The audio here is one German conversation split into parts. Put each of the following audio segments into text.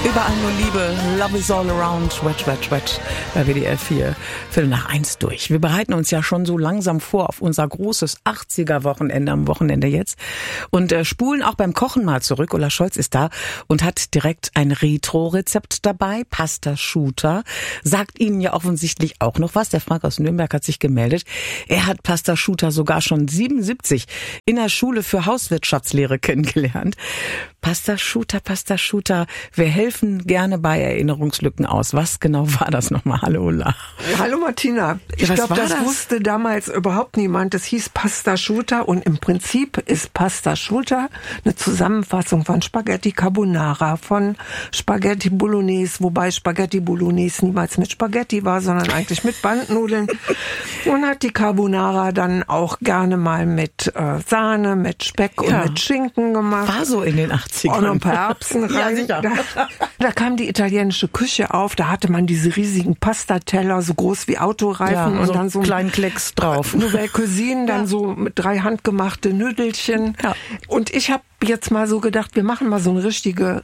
Überall nur Liebe, Love is all around, wet, wet, wet, bei WDR 4, 1:15 durch. Wir bereiten uns ja schon so langsam vor auf unser großes 80er-Wochenende, am Wochenende jetzt, und spulen auch beim Kochen mal zurück. Ulla Scholz ist da und hat direkt ein Retro-Rezept dabei, Pasta Schuta, sagt Ihnen ja offensichtlich auch noch was. Der Frank aus Nürnberg hat sich gemeldet. Er hat Pasta Schuta sogar schon 77 in der Schule für Hauswirtschaftslehre kennengelernt. Pasta Schuta, wir helfen gerne bei Erinnerungslücken aus. Was genau war das nochmal? Hallo Ulla. Hallo Martina. Ich glaube, das wusste damals überhaupt niemand. Das hieß Pasta Schuta und im Prinzip ist Pasta Schuta eine Zusammenfassung von Spaghetti Carbonara, von Spaghetti Bolognese, wobei Spaghetti Bolognese niemals mit Spaghetti war, sondern eigentlich mit Bandnudeln. Und hat die Carbonara dann auch gerne mal mit Sahne, mit Speck und mit Schinken gemacht. War so in den 80ern. Und noch ein paar Erbsen rein. Ja, sicher. Da kam die italienische Küche auf, da hatte man diese riesigen Pastateller, so groß wie Autoreifen, und so dann so einen kleinen Klecks drauf. Nouvelle Cuisine, dann so mit 3 handgemachte Nüdelchen. Ja. Und ich habe jetzt mal so gedacht, wir machen mal so eine richtige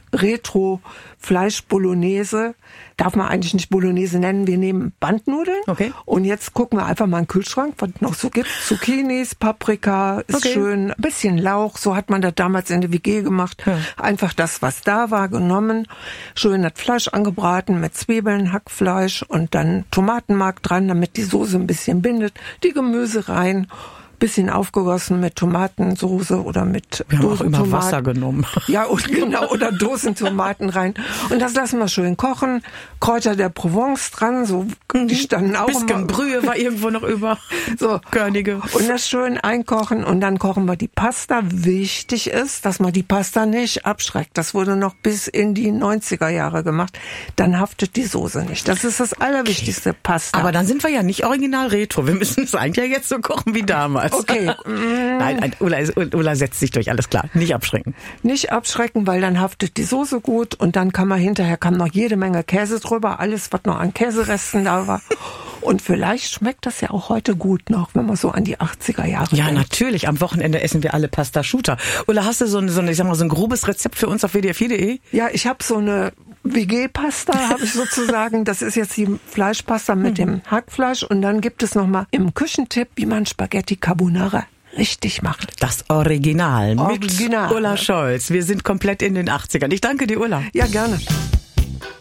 Retro-Fleisch-Bolognese. Darf man eigentlich nicht Bolognese nennen, wir nehmen Bandnudeln. Okay. Und jetzt gucken wir einfach mal in den Kühlschrank, was noch so gibt. Zucchinis, Paprika, ist schön, ein bisschen Lauch, so hat man das damals in der WG gemacht. Ja. Einfach das, was da war, genommen, schön das Fleisch angebraten mit Zwiebeln, Hackfleisch und dann Tomatenmark dran, damit die Soße ein bisschen bindet, die Gemüse rein, bisschen aufgegossen mit Tomatensoße oder mit wir haben auch immer Dosentomaten. Wasser genommen. Ja, und genau, oder Dosentomaten rein. Und das lassen wir schön kochen. Kräuter der Provence dran, so, die standen auch bisschen immer. Brühe war irgendwo noch über. So. Körnige. Und das schön einkochen und dann kochen wir die Pasta. Wichtig ist, dass man die Pasta nicht abschreckt. Das wurde noch bis in die 90er Jahre gemacht. Dann haftet die Soße nicht. Das ist das Allerwichtigste, Pasta. Aber dann sind wir ja nicht original retro. Wir müssen es eigentlich jetzt so kochen wie damals. Okay. Nein, Ulla setzt sich durch, alles klar. Nicht abschrecken. Nicht abschrecken, weil dann haftet die Soße gut und dann kann man hinterher noch jede Menge Käse drüber, alles, was noch an Käseresten da war. Und vielleicht schmeckt das ja auch heute gut noch, wenn man so an die 80er Jahre denkt. Natürlich. Am Wochenende essen wir alle Pasta Schuta. Ulla, hast du so ein grobes Rezept für uns auf WDR4.de? Ja, ich habe so eine WG-Pasta, habe ich sozusagen. Das ist jetzt die Fleischpasta mit dem Hackfleisch. Und dann gibt es nochmal im Küchentipp, wie man Spaghetti Carbonara richtig macht. Das Original. Original. Mit Ulla Scholz. Wir sind komplett in den 80ern. Ich danke dir, Ulla. Ja, gerne.